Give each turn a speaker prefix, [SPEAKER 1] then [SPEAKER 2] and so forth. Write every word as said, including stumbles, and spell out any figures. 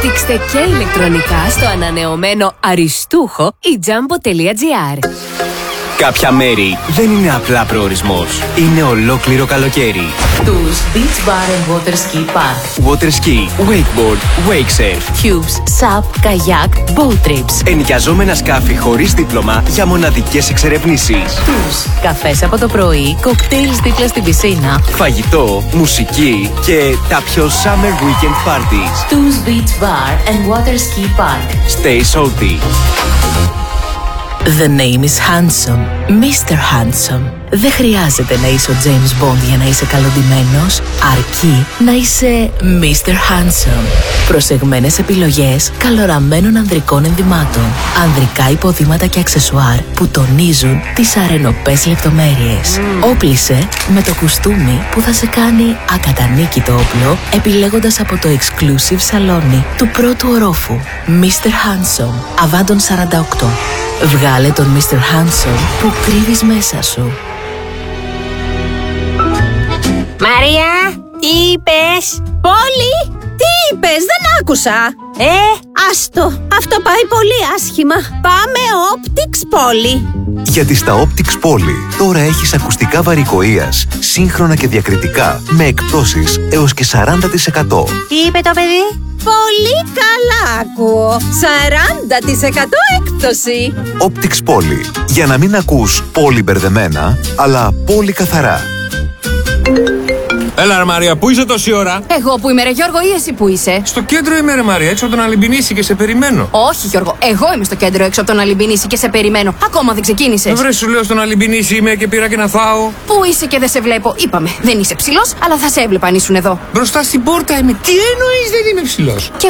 [SPEAKER 1] Αναπτύξτε και ηλεκτρονικά στο ανανεωμένο αριστούχο η τζάμπο τελεία τζι άρ.
[SPEAKER 2] Κάποια μέρη δεν είναι απλά προορισμός. Είναι ολόκληρο καλοκαίρι.
[SPEAKER 3] Tours Beach Bar and Water Ski Park.
[SPEAKER 2] Water ski, wakeboard, wake surf.
[SPEAKER 3] Cubes, SUP, kayak, boat trips.
[SPEAKER 2] Ενοικιαζόμενα σκάφη χωρίς δίπλωμα για μοναδικές εξερευνήσεις.
[SPEAKER 3] Tours. Καφές από το πρωί, κοκτέιλς δίπλα στην πισίνα.
[SPEAKER 2] Φαγητό, μουσική και τα πιο summer weekend parties.
[SPEAKER 3] Tours Beach Bar and Water Ski Park.
[SPEAKER 2] Stay salty.
[SPEAKER 3] The name is handsome. μίστερ Handsome. Δεν χρειάζεται να είσαι ο James Bond για να είσαι καλοντυμένος, αρκεί να είσαι μίστερ Handsome. Προσεγμένες επιλογές καλοραμένων ανδρικών ενδυμάτων. Ανδρικά υποδήματα και αξεσουάρ που τονίζουν τις αρενοπές λεπτομέρειες. Mm. Όπλισε με το κουστούμι που θα σε κάνει ακατανίκητο όπλο, επιλέγοντας από το exclusive σαλόνι του πρώτου ορόφου. μίστερ Handsome. Αβάντων σαράντα οκτώ. Βγάλε τον μίστερ Handsome που κρύβεις μέσα σου.
[SPEAKER 4] Μαρία, τι είπες?
[SPEAKER 5] Πόλη, τι είπες? Δεν άκουσα.
[SPEAKER 4] Ε,
[SPEAKER 5] άστο, αυτό πάει πολύ άσχημα. Πάμε Optics Πόλη.
[SPEAKER 6] Γιατί στα Optics Πόλη τώρα έχεις ακουστικά βαρικοείας, σύγχρονα και διακριτικά, με εκπτώσεις έως και σαράντα τοις εκατό.
[SPEAKER 4] τι είπε το παιδί?
[SPEAKER 5] Πολύ καλά ακούω. σαράντα τοις εκατό έκπτωση.
[SPEAKER 6] Optics Πόλη. Για να μην ακούς πολύ μπερδεμένα, αλλά πολύ καθαρά.
[SPEAKER 7] Έλα ρε Μαρία, πού είσαι τόση ώρα?
[SPEAKER 8] Εγώ που είμαι ρε Γιώργο ή εσύ που είσαι?
[SPEAKER 7] Στο κέντρο είμαι ρε Μαρία, έξω από τον Αλυμπινίση και σε περιμένω.
[SPEAKER 8] Όχι Γιώργο, εγώ είμαι στο κέντρο έξω από τον Αλυμπινίση και σε περιμένω. Ακόμα δεν ξεκίνησες.
[SPEAKER 7] Βρε σου λέω στον Αλυμπινίση είμαι και πήρα και να φάω.
[SPEAKER 8] Πού είσαι και δεν σε βλέπω? Είπαμε, δεν είσαι ψηλός, αλλά θα σε έβλεπα αν ήσουν εδώ.
[SPEAKER 7] Μπροστά στην πόρτα είμαι. Τι εννοείς δεν είμαι ψηλός?
[SPEAKER 8] Κι